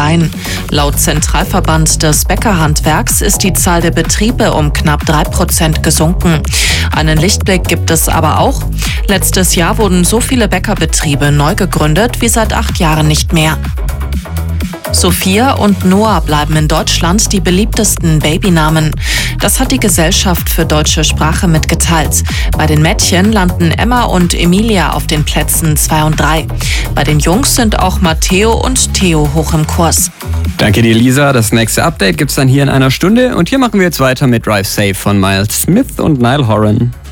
Bäckereien. Laut Zentralverband des Bäckerhandwerks ist die Zahl der Betriebe um knapp 3% gesunken. Einen Lichtblick gibt es aber auch. Letztes Jahr wurden so viele Bäckerbetriebe neu gegründet wie seit 8 Jahren nicht mehr. Sophia und Noah bleiben in Deutschland die beliebtesten Babynamen. Das hat die Gesellschaft für deutsche Sprache mitgeteilt. Bei den Mädchen landen Emma und Emilia auf den Plätzen 2 und 3. Bei den Jungs sind auch Matteo und Theo hoch im Kurs. Danke dir, Lisa. Das nächste Update gibt's dann hier in einer Stunde. Und hier machen wir jetzt weiter mit Drive Safe von Miles Smith und Niall Horan.